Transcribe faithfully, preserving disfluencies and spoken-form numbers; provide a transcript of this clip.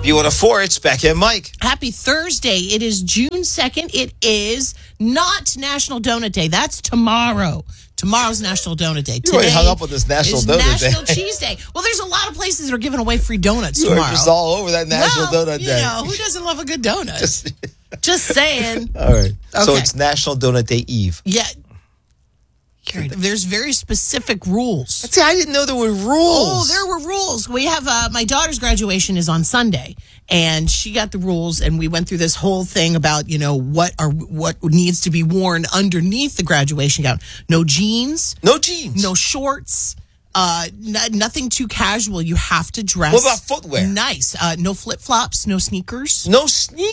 B one oh four, it's Becca and Mike. Happy Thursday. It is June second. It is not National Donut Day. That's tomorrow. Tomorrow's National Donut Day. You already hung up on this National is Donut National Day. Cheese Day. Well, there's a lot of places that are giving away free donuts You tomorrow. are just all over that National well, Donut you Day. know, who doesn't love a good donut? Just, Just saying. all right. So Okay. it's National Donut Day Eve. Yeah. There's very specific rules. See, I didn't know there were rules. Oh, there were rules. We have uh, my daughter's graduation is on Sunday, and she got the rules, and we went through this whole thing about you know what are what needs to be worn underneath the graduation gown. No jeans, No jeans. no shorts. Uh, n- nothing too casual. You have to dress. What about footwear? Nice. Uh, no flip flops. No sneakers. No sneakers.